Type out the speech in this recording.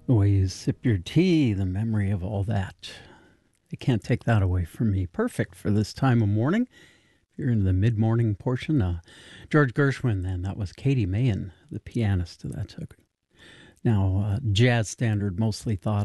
The way you sip your tea, the memory of all that. They can't take that away from me. Perfect for this time of morning. You're in the mid-morning portion. George Gershwin, and that was Katie Mayen, the pianist that took. Now, jazz standard, mostly thought